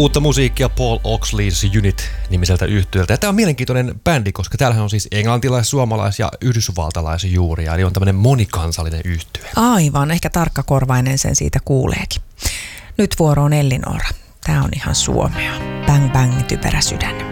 Uutta musiikkia Paul Oxley's Unit-nimiseltä yhtyöltä. Tämä on mielenkiintoinen bändi, koska täällähän on siis englantilais-, suomalais- ja yhdysvaltalaisia juuria. Eli on tämmöinen monikansallinen yhtye. Aivan, ehkä tarkkakorvainen sen siitä kuuleekin. Nyt vuoro on Ellinora. Tää on ihan suomea. Bang bang, typerä sydän.